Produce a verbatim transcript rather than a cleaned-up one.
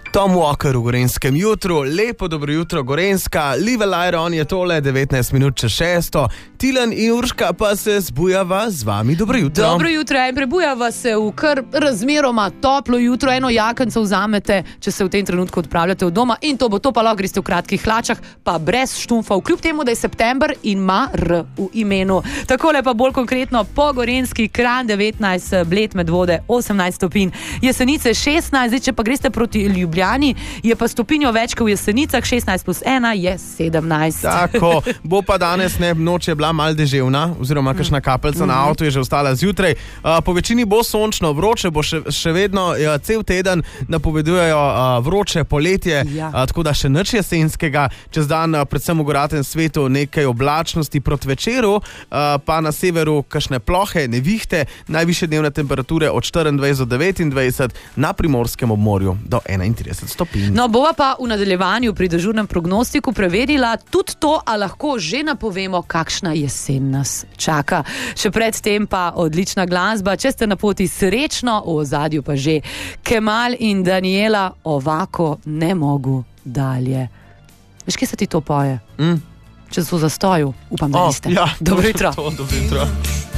Tom Walker v Gorenjskem jutru, lepo dobro jutro Gorenjska, Live Lyron je tole, devetnajst minut čez šesto, Tilen in Urška pa se zbujava z vami, dobro jutro. Dobro jutro in prebujava se v kar razmeroma toplo jutro, eno jakenco vzamete, če se v tem trenutku odpravljate od doma in to bo to, pa lahko greste v kratkih hlačah, pa brez štumfov, kljub temu, da je september in ima R v imenu. Takole pa bolj konkretno po Gorenjski, Kranj devetnajst, Bled Medvode osemnajst stopinj, Jesenice šestnajst, zdaj če pa greste proti Ljubljani, je pa stopinjo več kot v Jesenicah, šestnajst plus ena je sedemnajst. Tako, bo pa danes ne, noč je bila mal deževna, oziroma kakšna kapelca na avtu je že ostala zjutraj. Uh, po večini bo sončno, vroče bo še, še vedno, uh, cel teden napovedujejo uh, vroče poletje, Ja. uh, tako da še nič jesenskega, čez dan uh, predvsem v goratem svetu nekaj oblačnosti proti večeru, uh, pa na severu kakšne plohe, nevihte, najvišje dnevne temperature od štiriindvajset do devetindvajset, na primorskem obmorju do enaintrideset stopinj. No, bova pa v nadaljevanju pri dežurnem prognostiku preverila tudi to, a lahko že napovemo, kakšna jesen nas čaka. Še predtem pa odlična glasba, če ste na poti srečno, v ozadju pa že Kemal in Daniela, ovako ne mogu dalje. Veš, kje se ti to poje? Mm. Če so v zastoju, upam, da O, niste. ja, Dobro jutro. To, dobro jutro.